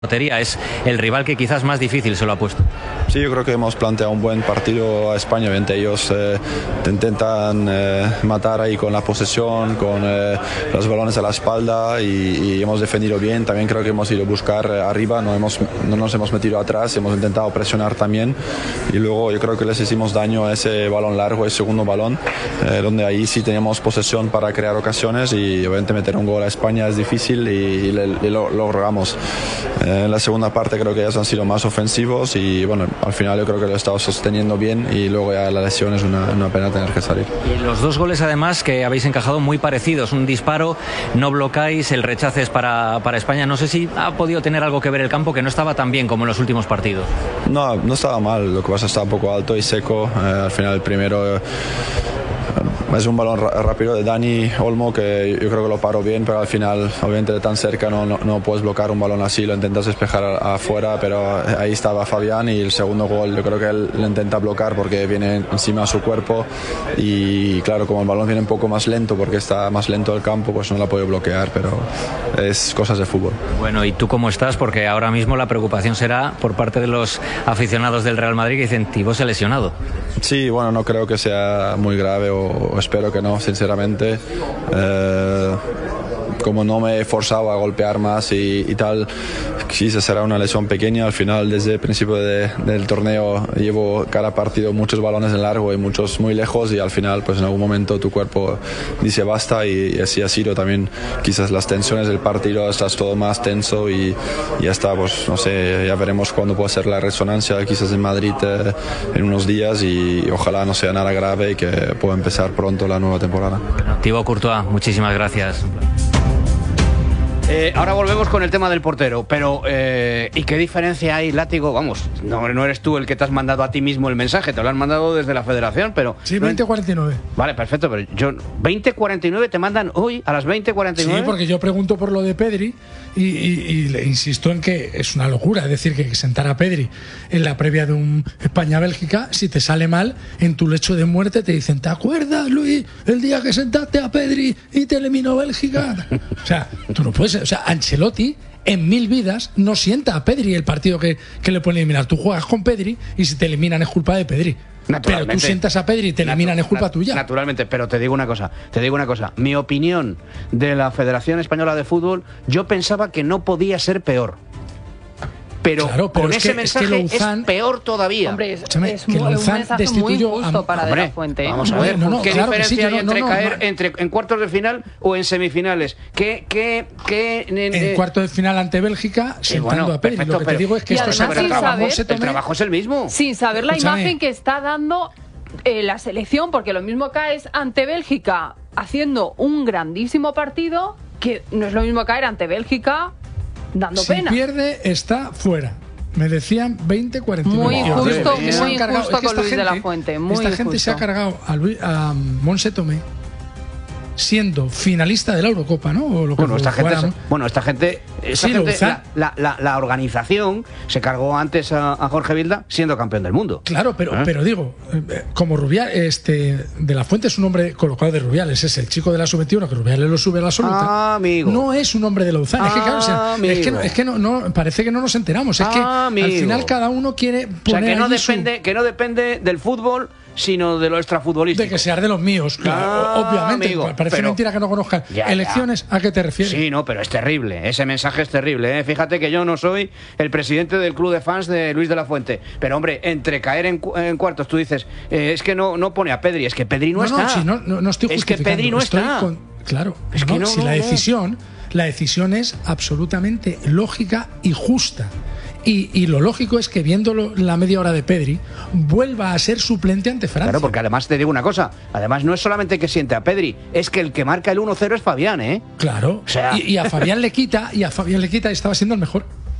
portería es el rival que quizás más difícil se lo ha puesto. Sí, yo creo que hemos planteado un buen partido a España. Obviamente ellos te intentan matar ahí con la posesión, con los balones a la espalda y hemos defendido bien. También creo que hemos ido a buscar arriba, no nos hemos metido atrás, hemos intentado presionar también y luego yo creo que les hicimos daño a ese balón largo, ese segundo balón, donde ahí sí teníamos posesión para crear ocasiones y obviamente meter un gol a España es difícil y lo logramos. En la segunda parte creo que ellos han sido más ofensivos y bueno, al final yo creo que lo he estado sosteniendo bien y luego ya la lesión es una pena tener que salir. Y los dos goles además que habéis encajado muy parecidos, un disparo, no blocáis, el rechace es para España. No sé si ha podido tener algo que ver el campo, que no estaba tan bien como en los últimos partidos. No estaba mal, lo que pasa está un poco alto y seco. Al final el primero es un balón rápido de Dani Olmo que yo creo que lo paró bien, pero al final obviamente de tan cerca no puedes bloquear un balón así, lo intentas despejar afuera, pero ahí estaba Fabián y el segundo gol yo creo que él lo intenta bloquear porque viene encima a su cuerpo y claro, como el balón viene un poco más lento porque está más lento el campo, pues no la puedo bloquear, pero es cosas de fútbol. Bueno, ¿y tú cómo estás? Porque ahora mismo la preocupación será por parte de los aficionados del Real Madrid que dicen Thibaut se ha lesionado. Sí, bueno, no creo que sea muy grave o espero que no, sinceramente. Como no me he forzado a golpear más y tal, quizás será una lesión pequeña. Al final, desde el principio del torneo, llevo cada partido muchos balones en largo y muchos muy lejos y al final, pues en algún momento tu cuerpo dice basta y así ha sido también. Quizás las tensiones del partido, estás todo más tenso y ya está, pues no sé, ya veremos cuándo puede ser la resonancia, quizás en Madrid en unos días y ojalá no sea nada grave y que pueda empezar pronto la nueva temporada. Bueno, Thibaut Courtois, muchísimas gracias. Ahora volvemos con el tema del portero, pero ¿y qué diferencia hay, Látigo? Vamos, no eres tú el que te has mandado a ti mismo el mensaje, te lo han mandado desde la federación, pero... Sí, 20:49. Vale, perfecto, pero yo 20:49 te mandan hoy a las 20:49. Sí, porque yo pregunto por lo de Pedri y le insisto en que es una locura, es decir, que sentar a Pedri en la previa de un España-Bélgica, si te sale mal, en tu lecho de muerte te dicen, ¿te acuerdas, Luis, el día que sentaste a Pedri y te eliminó Bélgica? O sea, tú no puedes... O sea, Ancelotti en 1000 vidas no sienta a Pedri el partido que le pueden eliminar. Tú juegas con Pedri y si te eliminan es culpa de Pedri. Pero tú sientas a Pedri y te eliminan es culpa tuya. Naturalmente, pero te digo una cosa. Mi opinión de la Federación Española de Fútbol, yo pensaba que no podía ser peor. Pero, claro, pero con ese mensaje es peor todavía. Hombre, es un mensaje muy injusto para De La Fuente. Vamos a ver, ¿qué diferencia hay entre caer en cuartos de final o en semifinales? En cuartos de final ante Bélgica, sentando a Pedri. Perfecto, lo que te digo es que el trabajo es el mismo. Sin saber la imagen que está dando la selección, porque lo mismo caes ante Bélgica haciendo un grandísimo partido, que no es lo mismo caer ante Bélgica dando pena. Si pierde, está fuera. Me decían 20:49. Muy injusto, muy injusto con Luis de la Fuente. Esta gente se ha cargado a Monse Tomé siendo finalista de la Eurocopa, ¿no? O lo que esta gente, la organización se cargó antes a Jorge Vilda siendo campeón del mundo. Claro, pero digo, como Rubiales, de la Fuente es un hombre colocado de Rubiales, es el chico de la sub-21 que Rubiales lo sube a la absoluta. No es un hombre de Lauzán. Es que no, parece que no nos enteramos. Es que al final cada uno quiere poner que no depende del fútbol, sino de lo extrafutbolístico. De que seas de los míos, claro, obviamente. Parece mentira que no conozcan. ¿Elecciones? ¿A qué te refieres? Sí, no, pero es terrible. Ese mensaje es terrible, ¿eh? Fíjate que yo no soy el presidente del club de fans de Luis de la Fuente. Pero, hombre, entre caer en cuartos, tú dices, es que no pone a Pedri. Es que Pedri no está. No estoy justificando. Es que Pedri no está. Claro. Es que si la decisión es absolutamente lógica y justa. Y lo lógico es que viendo la media hora de Pedri vuelva a ser suplente ante Francia. Claro, porque además te digo una cosa, además no es solamente que siente a Pedri, es que el que marca el 1-0 es Fabián, ¿eh? Claro, o sea... y a Fabián le quita y estaba siendo el mejor.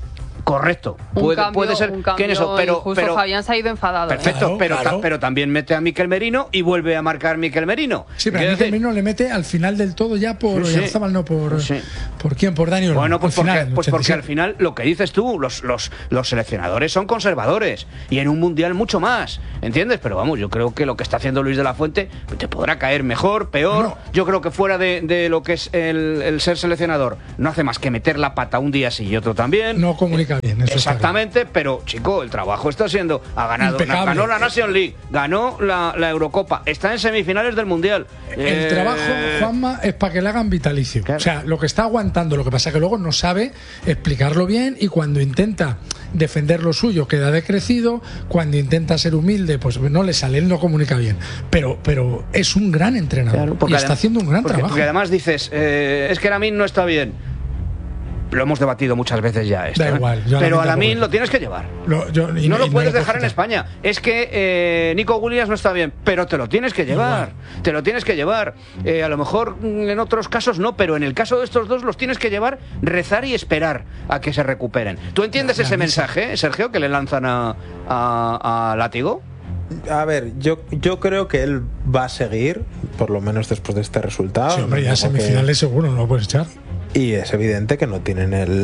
correcto. Puede ser que en eso, pero Fabián se ha ido enfadado. Perfecto, pero también mete a Mikel Merino y vuelve a marcar Mikel Merino. Sí, pero a Mikel Merino le mete al final del todo ya por Oyarzabal, no por ¿por quién? Por Dani Olmo. Bueno, pues porque al final lo que dices tú, los seleccionadores son conservadores y en un mundial mucho más, ¿entiendes? Pero vamos, yo creo que lo que está haciendo Luis de la Fuente te podrá caer mejor, peor. No. Yo creo que fuera de lo que es el ser seleccionador, no hace más que meter la pata un día sí y otro también. No comunica bien. Eso exactamente, pero chico, el trabajo está siendo, ganó la Nation League, ganó la Eurocopa, está en semifinales del mundial. El trabajo, Juanma, es para que le hagan vitalicio. Claro. O sea, lo que está aguantando, lo que pasa es que luego no sabe explicarlo bien y cuando intenta defender lo suyo queda decrecido, cuando intenta ser humilde pues no le sale, él no comunica bien, pero es un gran entrenador, claro, y está haciendo un gran trabajo. Porque además dices, es que Lamine no está bien. Lo hemos debatido muchas veces ya esto, da igual, pero a Lamine lo tienes que llevar. No lo puedes dejar en España. Es que Nico Williams no está bien, pero te lo tienes que llevar. Igual. Te lo tienes que llevar. A lo mejor en otros casos no, pero en el caso de estos dos los tienes que llevar, rezar y esperar a que se recuperen. ¿Tú entiendes ese mensaje, Sergio, que le lanzan a Látigo? A ver, yo creo que él va a seguir, por lo menos después de este resultado. Sí, hombre, ya semifinales seguro no lo puedes echar. Y es evidente que no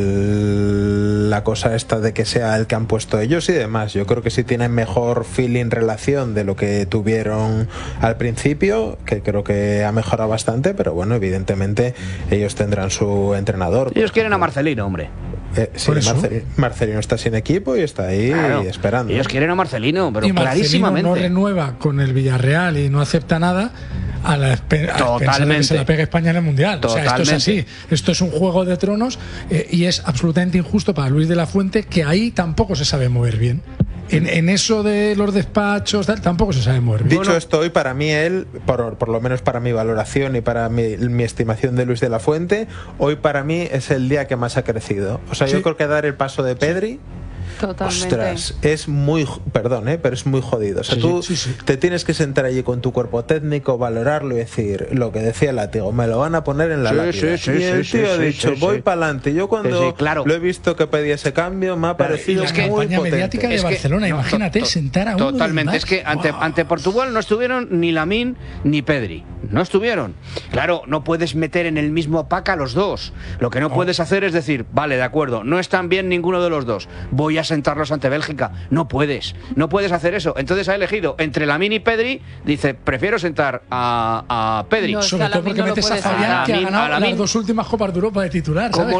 tienen la cosa esta de que sea el que han puesto ellos y demás. Yo creo que sí tienen mejor feeling, relación de lo que tuvieron al principio, que creo que ha mejorado bastante, pero bueno, evidentemente ellos tendrán su entrenador. Ellos quieren a Marcelino, hombre. Sí, Marcelino está sin equipo y está ahí esperando. Ellos quieren a Marcelino, pero y clarísimamente. Marcelino no renueva con el Villarreal y no acepta nada a la espera de que se la pegue España en el Mundial. Totalmente. O sea, esto es así. Esto es un juego de tronos y es absolutamente injusto para Luis de la Fuente, que ahí tampoco se sabe mover bien. En eso de los despachos tampoco se sabe mover bien. Dicho esto, hoy para mí él, por lo menos para mi valoración y para mi estimación de Luis de la Fuente, hoy para mí es el día que más ha crecido. O sea, yo creo que dar el paso de Pedri... Totalmente. Ostras, es muy, perdón, pero es muy jodido. O sea, tú te tienes que sentar allí con tu cuerpo técnico, valorarlo y decir lo que decía Látigo, me lo van a poner en la lápida. Y el tío ha dicho, voy para adelante. Yo cuando lo he visto que pedía ese cambio, me ha parecido muy potente. La campaña mediática de Barcelona, imagínate, sentar a uno. Totalmente, es que ante Portugal no estuvieron ni Lamine ni Pedri. No estuvieron. Claro, no puedes meter en el mismo pack a los dos. Lo que no puedes hacer es decir, vale, de acuerdo, no están bien ninguno de los dos, voy a sentarlos ante Bélgica. No puedes hacer eso. Entonces ha elegido entre Lamine y Pedri, dice, prefiero sentar a Pedri. No, sobre todo porque metes a Fabián, que ha ganado las dos últimas Copas de Europa de titular, ¿sabes?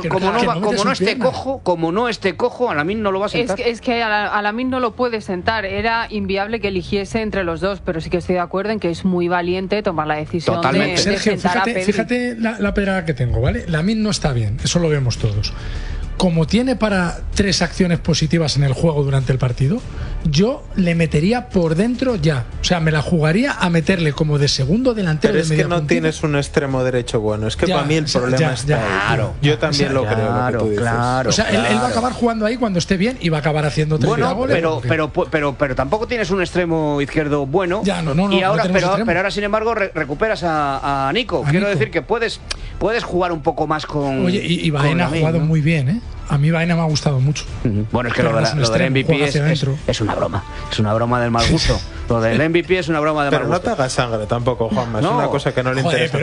Como no esté cojo, a Lamine no lo va a sentar. Es que a Lamine no lo puede sentar. Era inviable que eligiese entre los dos, pero sí que estoy de acuerdo en que es muy valiente tomar la decisión. Totalmente. Sergio, fíjate la pedrada que tengo, ¿vale? Lamine no está bien, eso lo vemos todos. Como tiene para 3 acciones positivas en el juego durante el partido, yo le metería por dentro ya. O sea, me la jugaría a meterle como de segundo delantero. Pero es que no tienes un extremo derecho bueno. Es que para mí el problema está ahí. Claro. Yo también lo creo, lo que tú dices. O sea, él va a acabar jugando ahí cuando esté bien y va a acabar haciendo 3 goles. Pero tampoco tienes un extremo izquierdo bueno. Ya, no, y ahora, pero ahora, sin embargo, recuperas a Nico. Quiero decir que puedes jugar un poco más con... Oye, y Baena ha jugado muy bien, ¿eh? A mí Baena me ha gustado mucho. Bueno, es que lo del MVP es una broma. Es una broma del mal gusto. Lo del MVP es una broma del mal gusto. Pero no te hagas sangre tampoco, Juanma. Es una cosa que no le interesa.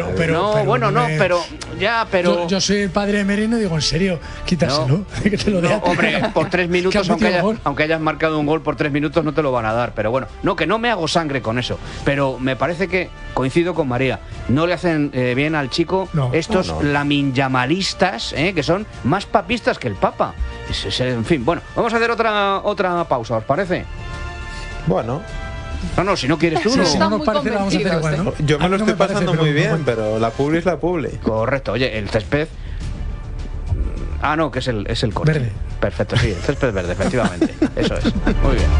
Yo soy el padre de Merino y digo, en serio, quítaselo. Que te lo dé. Hombre, por 3 minutos, aunque hayas marcado un gol por 3 minutos, no te lo van a dar. Pero bueno, que no me hago sangre con eso. Pero me parece que coincido con María. No le hacen bien al chico estos laminjamalistas, que son más papistas que el Papa. En fin, bueno, vamos a hacer otra pausa, ¿os parece? Bueno. No, si no quieres tú, si no nos parece, la vamos a hacer igual, ¿no? Yo me lo estoy pasando muy bien, pero la publi es la publi. Correcto, oye, el césped... no, que es el coche. Verde. Perfecto, sí, el césped verde, efectivamente. Eso es, muy bien.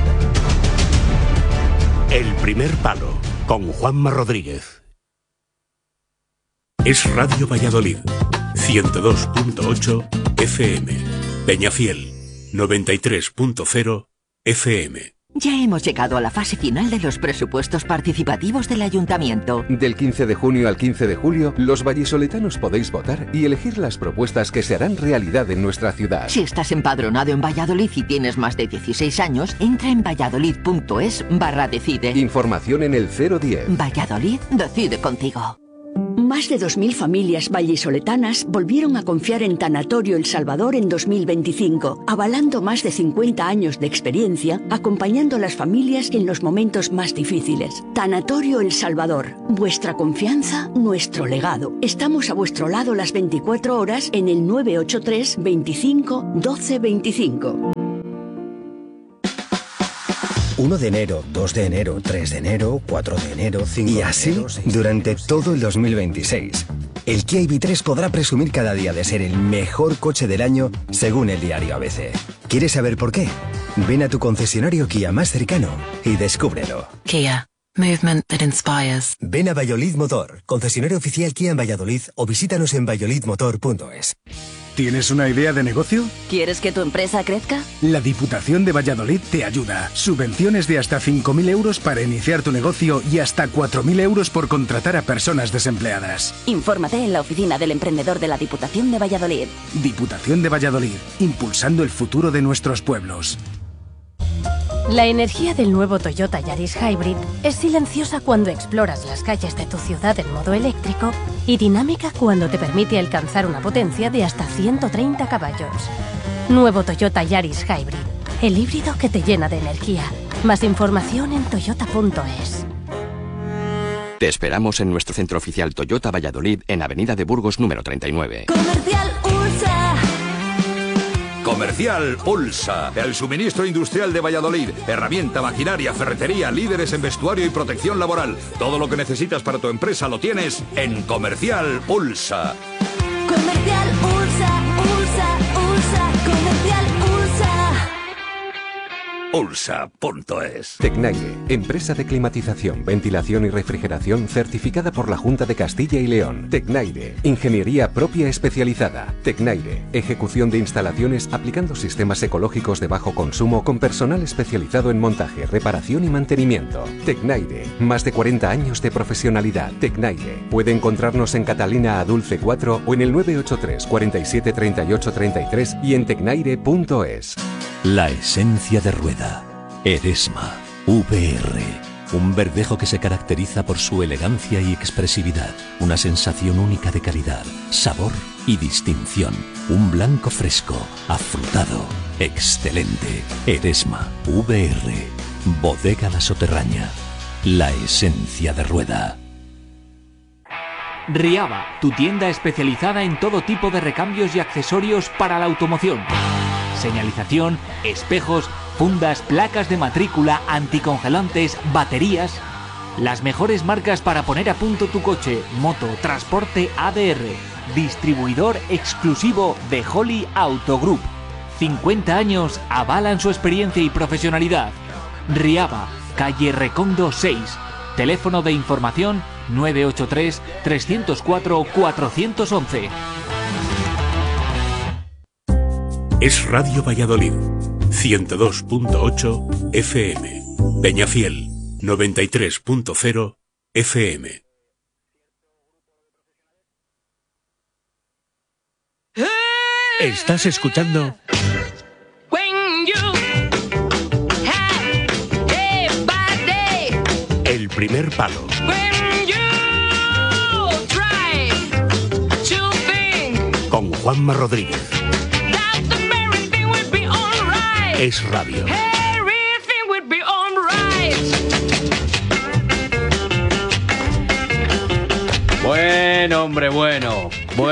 El primer palo, con Juanma Rodríguez. Es Radio Valladolid, 102.8 FM. Peñafiel, 93.0 FM. Ya hemos llegado a la fase final de los presupuestos participativos del Ayuntamiento. Del 15 de junio al 15 de julio, los vallisoletanos podéis votar y elegir las propuestas que se harán realidad en nuestra ciudad. Si estás empadronado en Valladolid y tienes más de 16 años, entra en valladolid.es/decide. Información en el 010. Valladolid decide contigo. Más de 2.000 familias vallisoletanas volvieron a confiar en Tanatorio El Salvador en 2025, avalando más de 50 años de experiencia, acompañando a las familias en los momentos más difíciles. Tanatorio El Salvador, vuestra confianza, nuestro legado. Estamos a vuestro lado las 24 horas en el 983 25 12 25. 1 de enero, 2 de enero, 3 de enero, 4 de enero, 5 de enero... Y así, durante todo el 2026. El Kia EV3 podrá presumir cada día de ser el mejor coche del año, según el diario ABC. ¿Quieres saber por qué? Ven a tu concesionario Kia más cercano y descúbrelo. Kia. Movement that inspires. Ven a Valladolid Motor, concesionario oficial Kia en Valladolid, o visítanos en valladolidmotor.es. ¿Tienes una idea de negocio? ¿Quieres que tu empresa crezca? La Diputación de Valladolid te ayuda. Subvenciones de hasta 5.000 euros para iniciar tu negocio y hasta 4.000 euros por contratar a personas desempleadas. Infórmate en la oficina del emprendedor de la Diputación de Valladolid. Diputación de Valladolid, impulsando el futuro de nuestros pueblos. La energía del nuevo Toyota Yaris Hybrid es silenciosa cuando exploras las calles de tu ciudad en modo eléctrico y dinámica cuando te permite alcanzar una potencia de hasta 130 caballos. Nuevo Toyota Yaris Hybrid, el híbrido que te llena de energía. Más información en toyota.es. Te esperamos en nuestro centro oficial Toyota Valladolid en Avenida de Burgos número 39. Comercial Ursa. Comercial Ulsa, el suministro industrial de Valladolid. Herramienta, maquinaria, ferretería, líderes en vestuario y protección laboral. Todo lo que necesitas para tu empresa lo tienes en Comercial Ulsa. Comercial Ursa, Ursa, Ursa, Comercial Ursa. Ulsa.es. Tecnaire, empresa de climatización, ventilación y refrigeración certificada por la Junta de Castilla y León. Tecnaire, ingeniería propia especializada. Tecnaire, ejecución de instalaciones aplicando sistemas ecológicos de bajo consumo con personal especializado en montaje, reparación y mantenimiento. Tecnaire, más de 40 años de profesionalidad. Tecnaire, puede encontrarnos en Catalina Adulce 4 o en el 983 47 38 33 y en tecnaire.es. La esencia de rueda. Eresma VR. Un verdejo que se caracteriza por su elegancia y expresividad. Una sensación única de calidad, sabor y distinción. Un blanco fresco, afrutado, excelente. Eresma VR. Bodega La Soterraña. La esencia de rueda. Riaba, tu tienda especializada en todo tipo de recambios y accesorios para la automoción. Señalización, espejos, fundas, placas de matrícula, anticongelantes, baterías. Las mejores marcas para poner a punto tu coche, moto, transporte ADR. Distribuidor exclusivo de Holly Auto Group. 50 años avalan su experiencia y profesionalidad. Riaba, calle Recondo 6. Teléfono de información 983 304 411. Es Radio Valladolid, 102.8 FM. Peñafiel, 93.0 FM. Estás escuchando El Primer Palo. Con Juanma Rodríguez. Es Radio. Bueno, hombre, bueno.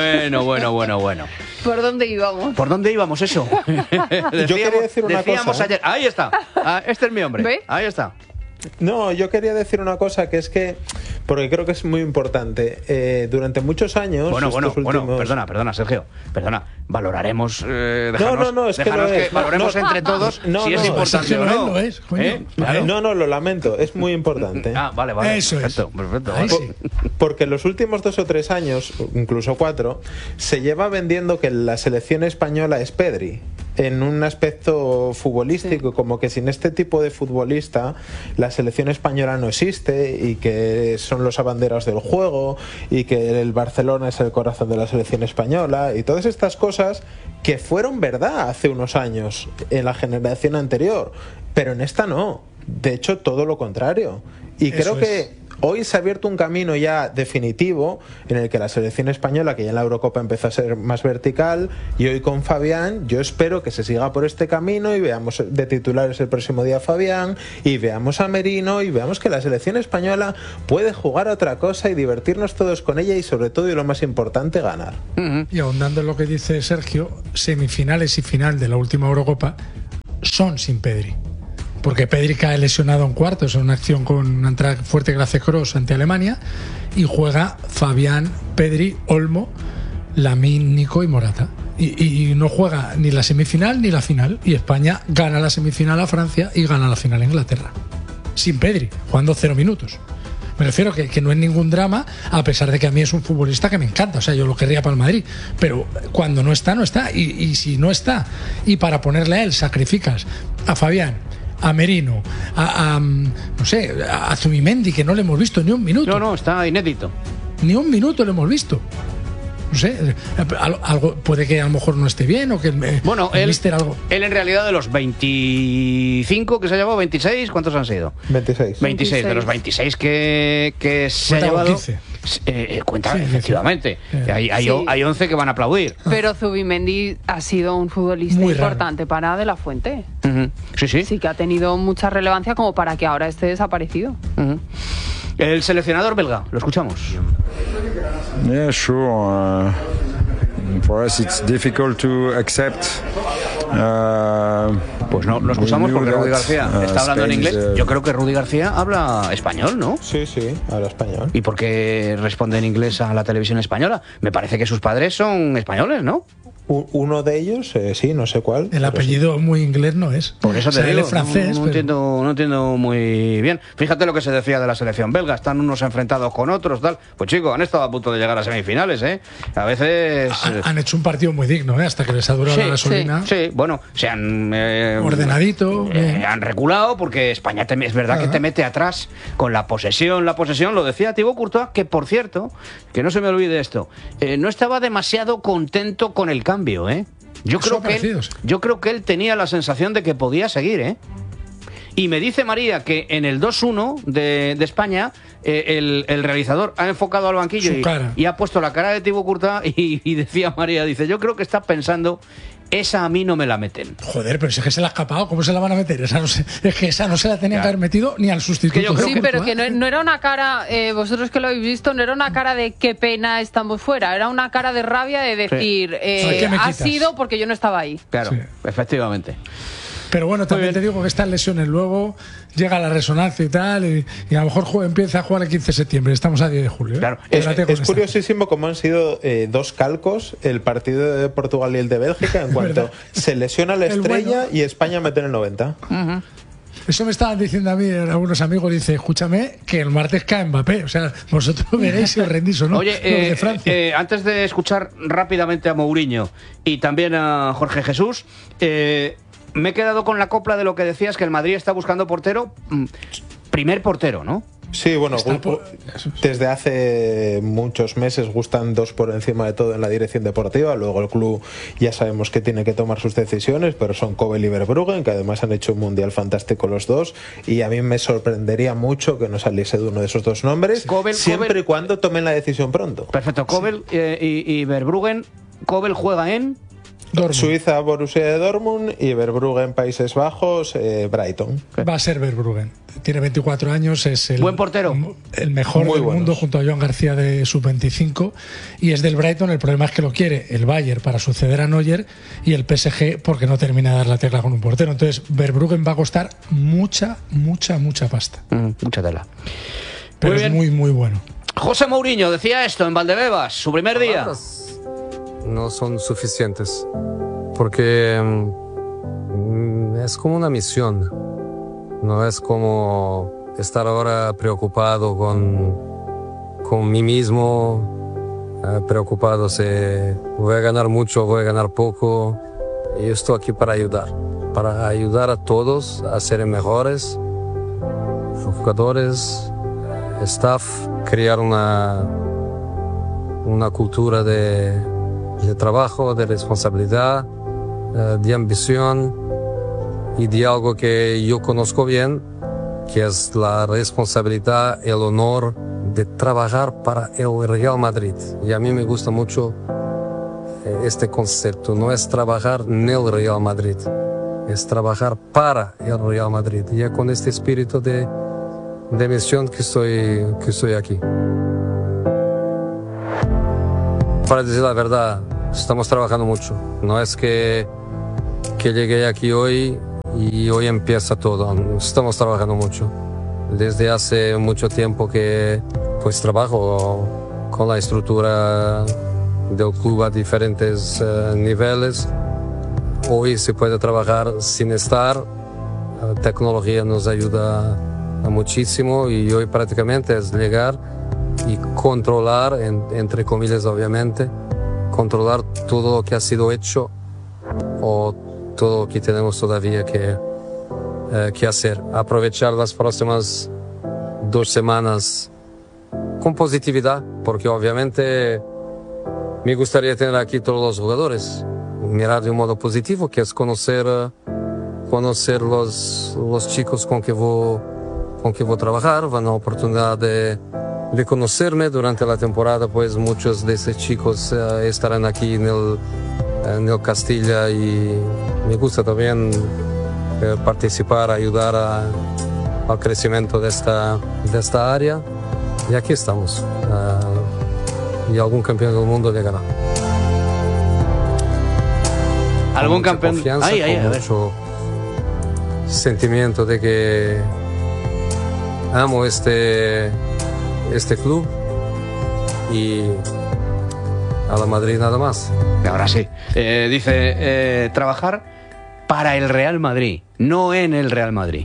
¿Por dónde íbamos? ¿Por dónde íbamos eso? Yo quería decir una cosa. Ayer. Ahí está. Este es mi hombre. ¿Ve? Ahí está. No, yo quería decir una cosa que es que, porque creo que es muy importante. Durante muchos años. Bueno, perdona, Sergio. Perdona. valoraremos, valoremos entre todos si es importante o no. No, lo lamento, es muy importante. Vale. Eso perfecto. Porque en los últimos 2 o 3 años, incluso 4, se lleva vendiendo que la selección española es Pedri, en un aspecto futbolístico, como que sin este tipo de futbolista la selección española no existe, y que son los abanderados del juego, y que el Barcelona es el corazón de la selección española, y todas estas cosas que fueron verdad hace unos años en la generación anterior, pero en esta no. De hecho, todo lo contrario. Y creo que hoy se ha abierto un camino ya definitivo en el que la selección española, que ya en la Eurocopa empezó a ser más vertical, y hoy con Fabián yo espero que se siga por este camino y veamos de titulares el próximo día a Fabián, y veamos a Merino, y veamos que la selección española puede jugar a otra cosa y divertirnos todos con ella, y sobre todo, y lo más importante, ganar. Y ahondando en lo que dice Sergio, semifinales y final de la última Eurocopa son sin Pedri. Porque Pedri cae lesionado en cuartos en una acción con una entrada fuerte que hace Kroos ante Alemania, y juega Fabián, Pedri, Olmo, Lamine, Nico y Morata. Y no juega ni la semifinal ni la final. Y España gana la semifinal a Francia y gana la final a Inglaterra. Sin Pedri, jugando 0 minutos. Me refiero que no es ningún drama, a pesar de que a mí es un futbolista que me encanta. O sea, yo lo querría para el Madrid. Pero cuando no está, no está. Y si no está, y para ponerle a él sacrificas a Fabián, a Merino, a Zubimendi, que no le hemos visto ni un minuto. No, está inédito. Ni un minuto le hemos visto. No sé, algo puede que a lo mejor no esté bien, o que él en realidad, de los 25 que se ha llevado, 26, ¿cuántos han sido? 26. De los 26 que se ha llevado 15. Cuenta, sí, efectivamente. Hay 11 que van a aplaudir. Pero Zubimendi ha sido un futbolista muy importante para De La Fuente. Sí que ha tenido mucha relevancia como para que ahora esté desaparecido. El seleccionador belga, lo escuchamos. Yeah, sure. For us it's difficult to accept. Pues no, lo escuchamos porque Rudy García está hablando en inglés. Yo creo que Rudy García habla español, ¿no? Sí, habla español. ¿Y por qué responde en inglés a la televisión española? Me parece que sus padres son españoles, ¿no? Uno de ellos, sí, no sé cuál. El apellido muy inglés no es. Por eso te digo, él es francés. No entiendo muy bien. Fíjate lo que se decía de la selección belga. Están unos enfrentados con otros, tal. Pues chicos, han estado a punto de llegar a semifinales, ¿eh? A veces... Han hecho un partido muy digno, ¿eh? Hasta que les ha durado la gasolina. Sí, bueno, se han... ordenadito. Han reculado porque España es verdad que te mete atrás con la posesión. La posesión, lo decía Thibaut Courtois, que por cierto, que no se me olvide esto, no estaba demasiado contento con el cambio, ¿eh? Yo creo que él tenía la sensación de que podía seguir, ¿eh? Y me dice María que en el 2-1 de España el realizador ha enfocado al banquillo y ha puesto la cara de Thibaut Courtois y decía María, dice, yo creo que está pensando, esa a mí no me la meten. Joder, pero si es que se la ha escapado, ¿cómo se la van a meter? Es que esa no se la tenían que haber metido ni al sustituto. Sí, pero que no era una cara, vosotros que lo habéis visto, no era una cara de qué pena estamos fuera, era una cara de rabia de decir, ha sido porque yo no estaba ahí. Claro, efectivamente. Pero bueno, también te digo que estas lesiones luego llega la resonancia y tal, y a lo mejor empieza a jugar el 15 de septiembre. Estamos a 10 de julio. Claro, es curiosísimo cómo han sido dos calcos el partido de Portugal y el de Bélgica en cuanto se lesiona la estrella y España mete en el 90. Eso me estaban diciendo a mí algunos amigos, dice, escúchame, que el martes cae Mbappé. O sea, vosotros veréis si os rendís o no. Oye, de Francia. Antes de escuchar rápidamente a Mourinho y también a Jorge Jesús, me he quedado con la copla de lo que decías, que el Madrid está buscando portero, primer portero, ¿no? Sí, bueno, desde hace muchos meses gustan dos por encima de todo en la dirección deportiva. Luego el club ya sabemos que tiene que tomar sus decisiones, pero son Kobel y Verbruggen, que además han hecho un mundial fantástico los dos, y a mí me sorprendería mucho que no saliese de uno de esos dos nombres, siempre y cuando tomen la decisión pronto. Perfecto, Kobel y Verbruggen. Kobel juega en... Dortmund. Suiza, Borussia de Dortmund, y Verbruggen, Países Bajos, Brighton. Va a ser Verbruggen. Tiene 24 años, es el buen portero, el mejor del mundo, junto a Joan García de sub-25, y es del Brighton. El problema es que lo quiere el Bayern para suceder a Neuer y el PSG porque no termina de dar la tecla con un portero. Entonces Verbruggen va a costar mucha pasta. Mucha tela. Pero es muy bueno. José Mourinho decía esto en Valdebebas, su primer día. no son suficientes, porque es como una misión, no es como estar ahora preocupado con mí mismo, preocupado si voy a ganar mucho o voy a ganar poco. Yo estoy aquí para ayudar a todos a ser mejores, jugadores, staff, crear una cultura de trabajo, de responsabilidad, de ambición y de algo que yo conozco bien, que es la responsabilidad, el honor de trabajar para el Real Madrid. Y a mí me gusta mucho este concepto, no es trabajar en el Real Madrid, es trabajar para el Real Madrid. Y es con este espíritu de misión que estoy aquí. Para decir la verdad, estamos trabajando mucho. No es que llegué aquí hoy y hoy empieza todo. Estamos trabajando mucho. Desde hace mucho tiempo que pues trabajo con la estructura del club a diferentes niveles. Hoy se puede trabajar sin estar. La tecnología nos ayuda muchísimo y hoy prácticamente es llegar y controlar, entre comillas obviamente, controlar todo lo que ha sido hecho o todo lo que tenemos todavía que hacer. Aprovechar las próximas 2 semanas con positividad, porque obviamente me gustaría tener aquí todos los jugadores, mirar de un modo positivo, que es conocer los chicos con que voy a trabajar, van a la oportunidad de conocerme durante la temporada, pues muchos de esos chicos estarán aquí en el Castilla y me gusta también participar, ayudar al crecimiento de esta área y aquí estamos y algún campeón del mundo llegará. ¿Algún campeón? Confianza, con mucho sentimiento de que amo este club y a la Madrid nada más. Ahora sí. Dice, trabajar para el Real Madrid, no en el Real Madrid.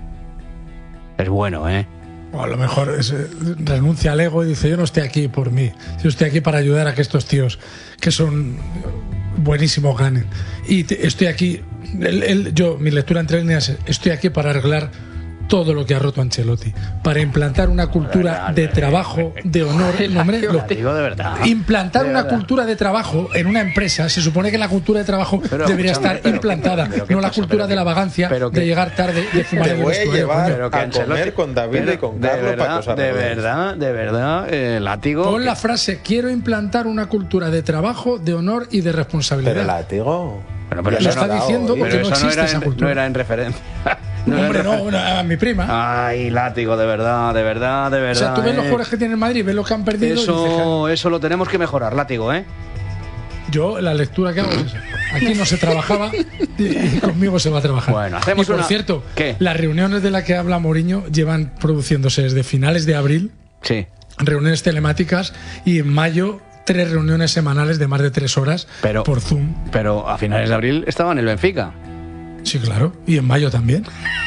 Es bueno, ¿eh? O a lo mejor renuncia al ego y dice, yo no estoy aquí por mí, yo estoy aquí para ayudar a que estos tíos, que son buenísimos, ganen. Y estoy aquí, mi lectura entre líneas es, estoy aquí para arreglar todo lo que ha roto Ancelotti, para implantar una cultura de trabajo, de honor. Digo de verdad. Implantar una cultura de trabajo en una empresa, se supone que la cultura de trabajo debería estar implantada, no la cultura de la vagancia de llegar tarde, de fumar en el vestuario. Te voy a llevar a comer con David y con Carlos para cosas de verdad, Látigo. Pon la frase, quiero implantar una cultura de trabajo, de honor y de responsabilidad. Pero Látigo... Pero lo está diciendo porque no existe esa cultura. No era en referencia. Hombre, no, a mi prima. Ay, Látigo, de verdad. O sea, tú ves los jugadores que tiene el Madrid, ves lo que han perdido. Eso lo tenemos que mejorar, Látigo, ¿eh? Yo, la lectura que hago es esa. Aquí no se trabajaba y conmigo se va a trabajar. Bueno, hacemos y por cierto, las reuniones de las que habla Mourinho llevan produciéndose desde finales de abril. Sí. Reuniones telemáticas y en mayo 3 reuniones semanales de más de 3 horas por Zoom. Pero a finales de abril estaba en el Benfica. Sí, claro. Y en mayo también.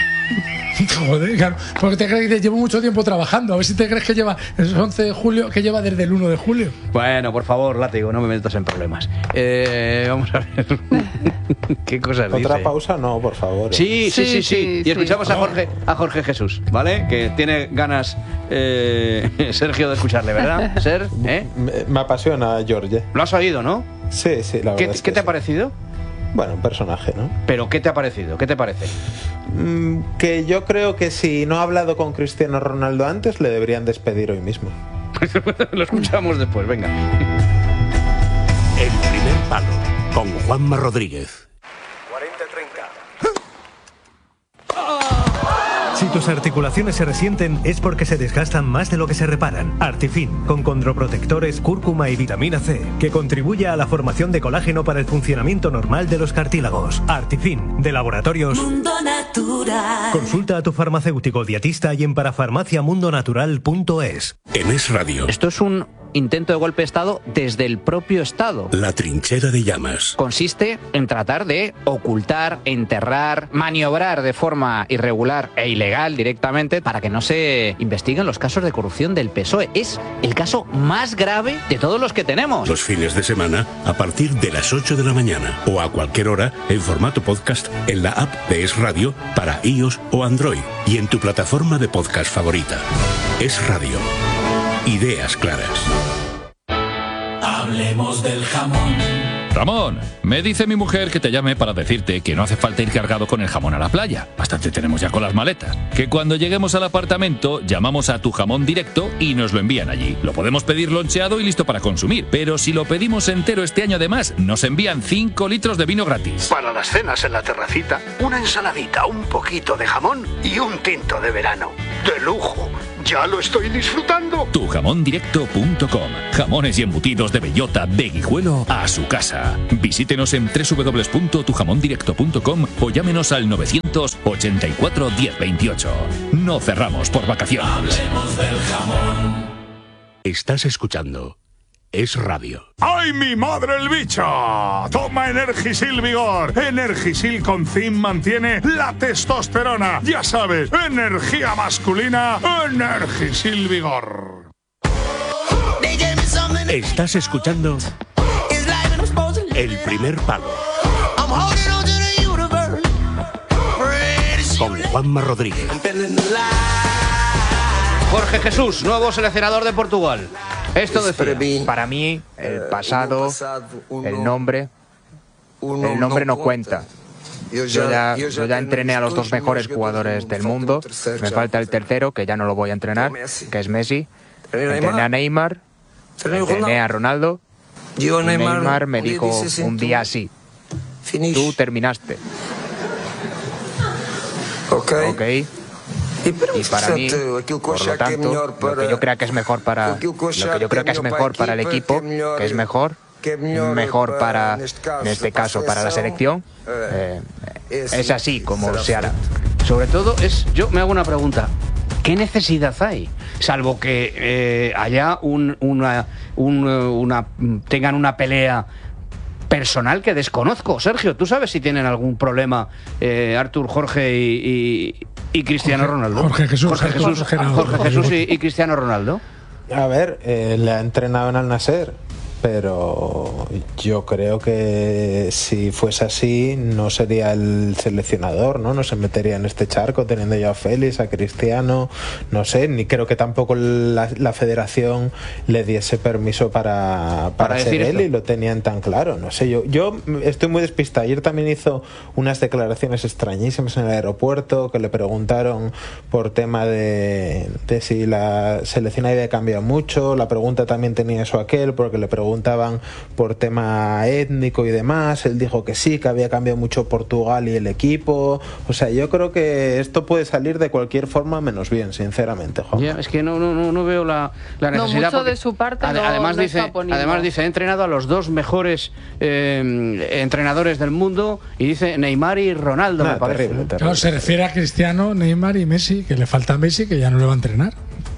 Joder, claro. Porque te crees que llevo mucho tiempo trabajando. A ver si te crees que lleva el 11 de julio, que lleva desde el 1 de julio. Bueno, por favor, Látigo, no me metas en problemas. Vamos a ver. ¿Qué cosas dice? ¿Otra pausa? No, por favor. Sí. Y escuchamos a Jorge Jesús, ¿vale? Que tiene ganas Sergio de escucharle, ¿verdad? Ser, me apasiona Jorge. ¿Lo has oído, no? Sí, la verdad. ¿Qué te ha parecido? Bueno, un personaje, ¿no? ¿Pero qué te ha parecido? ¿Qué te parece? Que yo creo que si no ha hablado con Cristiano Ronaldo antes, le deberían despedir hoy mismo. Lo escuchamos después, venga. El primer palo, con Juanma Rodríguez. 40-30. Si tus articulaciones se resienten es porque se desgastan más de lo que se reparan. Artifin, con condroprotectores, cúrcuma y vitamina C, que contribuye a la formación de colágeno para el funcionamiento normal de los cartílagos. Artifin, de Laboratorios Mundo Natural. Consulta a tu farmacéutico dietista y en parafarmaciamundonatural.es. En Es Radio. Esto es un intento de golpe de Estado desde el propio Estado. La trinchera de llamas. Consiste en tratar de ocultar, enterrar, maniobrar de forma irregular e ilegal directamente para que no se investiguen los casos de corrupción del PSOE. Es el caso más grave de todos los que tenemos. Los fines de semana a partir de las 8 de la mañana o a cualquier hora en formato podcast en la app de Es Radio para iOS o Android y en tu plataforma de podcast favorita. Es Radio. Ideas claras. Hablemos del jamón. Ramón, me dice mi mujer que te llame para decirte que no hace falta ir cargado con el jamón a la playa. Bastante tenemos ya con las maletas. Que cuando lleguemos al apartamento llamamos a Tu Jamón Directo y nos lo envían allí. Lo podemos pedir loncheado y listo para consumir. Pero si lo pedimos entero este año además, nos envían 5 litros de vino gratis. Para las cenas en la terracita, una ensaladita, un poquito de jamón y un tinto de verano. ¡De lujo! ¡Ya lo estoy disfrutando! Tujamondirecto.com. Jamones y embutidos de bellota de Guijuelo a su casa. Visítenos en www.tujamondirecto.com o llámenos al 984 1028. No cerramos por vacaciones. Hablemos del jamón. Estás escuchando Es Radio. ¡Ay, mi madre el bicho! Toma Energisil Vigor. Energisil con zinc mantiene la testosterona. Ya sabes, energía masculina, Energisil Vigor. Estás escuchando El Primer Palo con Juanma Rodríguez. Jorge Jesús, nuevo seleccionador de Portugal. Esto decía. Para mí, el pasado, el nombre no cuenta. Yo ya entrené a los 2 mejores jugadores del mundo. Me falta el tercero, que ya no lo voy a entrenar, que es Messi. Entrené a Neymar, entrené a Ronaldo. Y Neymar me dijo un día así: tú terminaste. Ok. Y para mí, por lo tanto, lo que yo creo que es mejor para el equipo, que es mejor para, en este caso, para la selección, es así como se hará. Sobre todo, yo me hago una pregunta. ¿Qué necesidad hay? Salvo que haya tengan una pelea personal que desconozco. Sergio, ¿tú sabes si tienen algún problema Artur, Jorge y Cristiano Ronaldo? Jorge Jesús y Cristiano Ronaldo. A ver, le ha entrenado en Al Nassr, pero yo creo que si fuese así no sería el seleccionador, ¿no? No se metería en este charco teniendo ya a Félix, a Cristiano, no sé, ni creo que tampoco la federación le diese permiso para ser él esto. Y lo tenían tan claro, no sé, yo estoy muy despistado. Ayer también hizo unas declaraciones extrañísimas en el aeropuerto, que le preguntaron por tema de si la selección había cambiado mucho. La pregunta también tenía eso aquel, porque le preguntaban por tema étnico y demás. Él dijo que sí, que había cambiado mucho Portugal y el equipo. O sea, yo creo que esto puede salir de cualquier forma menos bien, sinceramente, Juan. Es que no veo la necesidad. No, mucho de su parte. Además dice, he entrenado a los 2 mejores entrenadores del mundo, y dice Neymar y Ronaldo, me parece. Terrible. Claro, se refiere a Cristiano, Neymar y Messi, que le falta a Messi, que ya no le va a entrenar.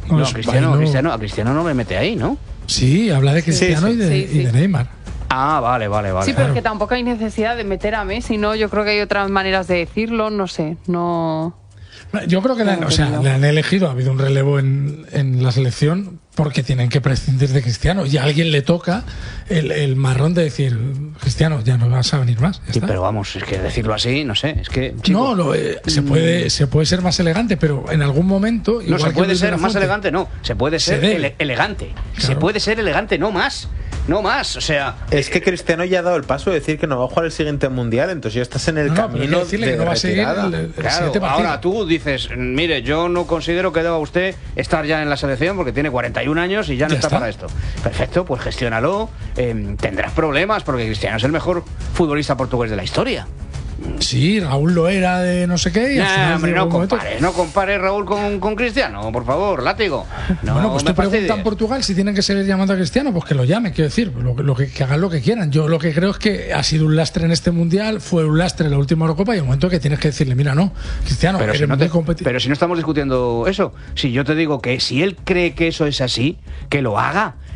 A Cristiano no me mete ahí, ¿no? Sí, habla de Cristiano y de Neymar. Ah, vale. Sí, pero que tampoco hay necesidad de meter a Messi, ¿no? Yo creo que hay otras maneras de decirlo, no sé, no... Yo creo que le han elegido, ha habido un relevo en la selección porque tienen que prescindir de Cristiano y a alguien le toca el marrón de decir: Cristiano, ya no vas a venir más. Sí, pero vamos, es que decirlo así, no sé, es que... Chico, se puede ser más elegante, pero en algún momento... No, se puede ser más elegante, no, se puede ser elegante. Claro. Se puede ser elegante, no más. No más, o sea... Es que Cristiano ya ha dado el paso de decir que no va a jugar el siguiente mundial, entonces ya estás en el camino de que no va a seguir claro, ahora tú dices: mire, yo no considero que deba usted estar ya en la selección porque tiene 41 años y ya no está para esto. Perfecto, pues gestiónalo. Tendrás problemas porque Cristiano es el mejor futbolista portugués de la historia. Sí, Raúl lo era de no sé qué. Y hombre, no compare Raúl con Cristiano, por favor, látigo. Bueno, pues te preguntan en Portugal si tienen que seguir llamando a Cristiano, pues que lo llame, quiero decir, que hagan lo que quieran. Yo lo que creo es que ha sido un lastre en este mundial, fue un lastre en la última Eurocopa, y un momento que tienes que decirle: mira, no, Cristiano, eres muy competitivo. Pero si no estamos discutiendo eso, si yo te digo que si él cree que eso es así, que lo haga.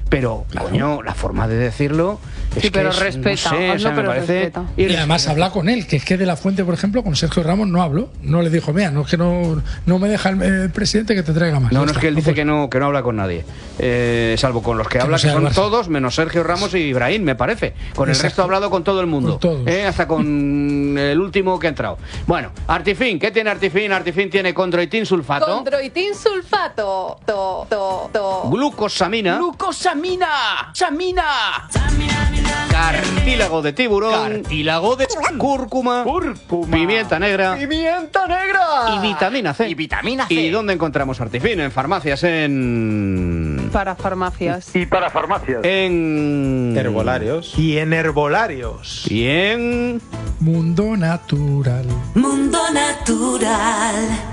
Pero, coño, la forma de decirlo es sí, pero que respeta, no sé, o sea, me parece respeta. Y además habla con él, que es que de la Fuente, por ejemplo, con Sergio Ramos no habló, no le dijo, mira, no es que no me deja el presidente que te traiga más. No, es que él dice que no habla con nadie, salvo con los que habla, que son todos, menos Sergio Ramos y Ibrahim, me parece. Con el resto ha hablado con todo el mundo, hasta con el último que ha entrado. Bueno, Artifin, ¿qué tiene Artifin? Artifin tiene condroitin sulfato. Condroitin sulfato. Glucosamina. ¡Glucosamina! ¡Samina! Cartílago de tiburón. Cartílago de cúrcuma. Pimienta negra. ¡Pimienta negra! Y vitamina C. Y vitamina C. ¿Y dónde encontramos Artifin? En farmacias, en... Para farmacias. Y para farmacias. En... herbolarios. Y en herbolarios. Y en... Mundo Natural. Mundo Natural.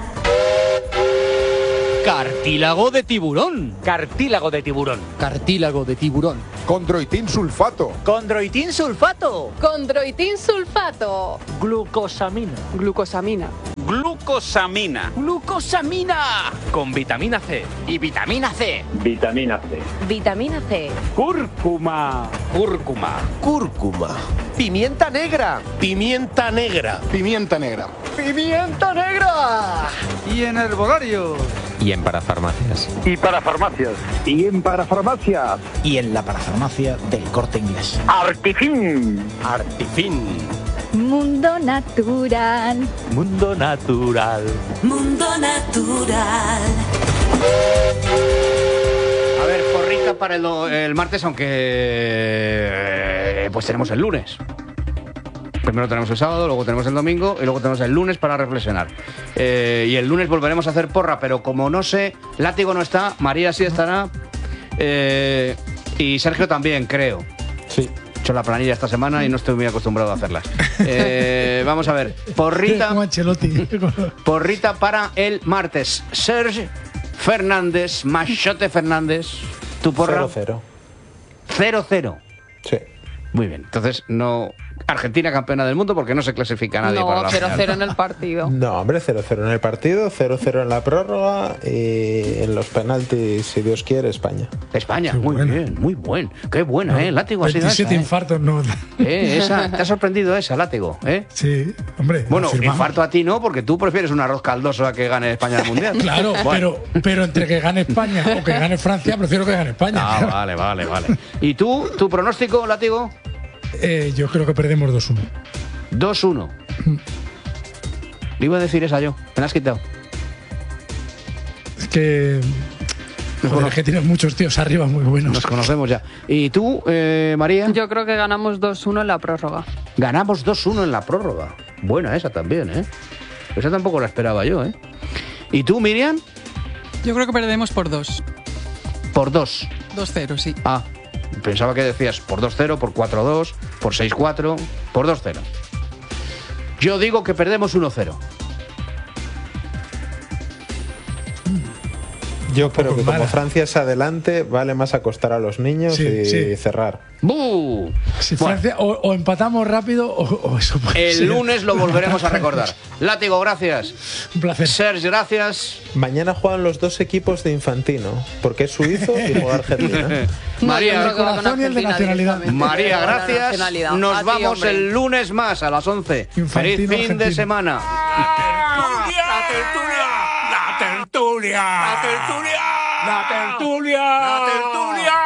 Cartílago de tiburón. Cartílago de tiburón. Cartílago de tiburón. Condroitin sulfato. Condroitin sulfato. Condroitin sulfato. Glucosamina. Glucosamina. Glucosamina. Glucosamina. Con vitamina C. Y vitamina C. Vitamina C. Vitamina C. Cúrcuma. Cúrcuma. Cúrcuma. Pimienta negra. Pimienta negra. Pimienta negra. Pimienta negra. Y en herbolarios. Y en parafarmacias. Y para farmacias. Y en parafarmacias. Y en la parafarmacia del Corte Inglés. Artifin. Artifin. Mundo Natural. Mundo Natural. Mundo Natural. A ver, porrita para el martes, aunque pues tenemos el lunes. Primero tenemos el sábado, luego tenemos el domingo y luego tenemos el lunes para reflexionar. Y el lunes volveremos a hacer porra, pero como no sé, Látigo no está, María sí estará y Sergio también, creo. Sí. He hecho la planilla esta semana y no estoy muy acostumbrado a hacerlas. Vamos a ver, porrita para el martes. Serge Fernández, Machote Fernández, ¿tu porra? 0-0. 0-0. Sí. Muy bien, entonces no... Argentina campeona del mundo porque no se clasifica nadie para la final. 0-0 en el partido. No, hombre, 0-0 en el partido, 0-0 en la prórroga y en los penaltis, si Dios quiere, España. España, muy bien, muy buen. Qué buena, Látigo ha sido 27 esa, infartos, no. Esa, ¿te ha sorprendido esa, Látigo? Sí, hombre. Bueno, infarto a ti no, porque tú prefieres un arroz caldoso a que gane España el Mundial. Claro, bueno. pero entre que gane España o que gane Francia, prefiero que gane España. Ah, vale. ¿Y tú, tu pronóstico, Látigo? Yo creo que perdemos 2-1. 2-1. Le iba a decir esa yo. Me la has quitado. Es que... Joder, es que tienes muchos tíos arriba muy buenos. Nos conocemos ya. ¿Y tú, María? Yo creo que ganamos 2-1 en la prórroga. Ganamos 2-1 en la prórroga. Buena esa también, Esa tampoco la esperaba yo, ¿Y tú, Miriam? Yo creo que perdemos por 2. ¿Por 2? 2-0, sí. Ah, pensaba que decías por 2-0, por 4-2, por 6-4, por 2-0. Yo digo que perdemos 1-0. Yo creo que como Francia es adelante, vale más acostar a los niños y cerrar. ¡Bú! Si Francia, o empatamos rápido o eso puede El ser. lunes lo volveremos a recordar. Látigo, gracias. Un placer. Sergio, gracias. Mañana juegan los dos equipos de Infantino, porque es suizo y juega Argentina. María, el corazón y el de nacionalidad. María, gracias. Nos vamos hombre. el lunes más a las 11. Infantino, Feliz fin Argentina. de semana. ¡La tertulia! ¡La tertulia! ¡La tertulia! ¡La tertulia! ¡La tertulia!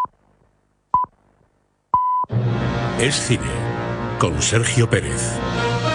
Es cine, con Sergio Pérez.